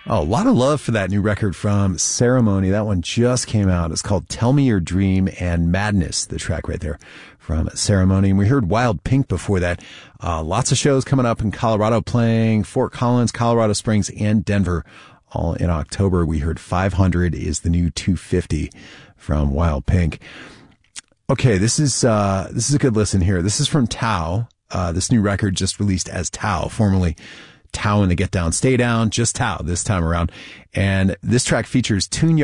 Oh, a lot of love for that new record from Ceremony. That one just came out. It's called Tell Me Your Dream and Madness, the track right there from Ceremony. And we heard Wild Pink before that. Lots of shows coming up in Colorado playing Fort Collins, Colorado Springs, and Denver all in October. We heard 500 is the new 250 from Wild Pink. Okay, this is a good listen here. This is from Tao. This new record just released as Tao, formerly Tao and the Get Down, Stay Down, just Tao this time around. And this track features Tune